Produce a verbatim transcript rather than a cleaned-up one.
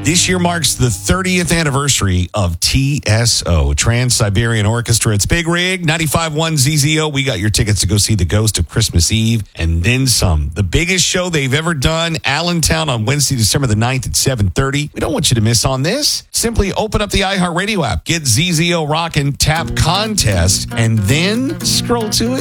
This year marks the thirtieth anniversary of T S O, Trans-Siberian Orchestra. It's Big Rig, ninety-five point one Z Z O. We got your tickets to go see the Ghost of Christmas Eve and then some. The biggest show they've ever done, Allentown on Wednesday, December the ninth at seven thirty. We don't want you to miss on this. Simply open up the iHeartRadio app, get Z Z O Rockin' Tap Contest, and then scroll to it.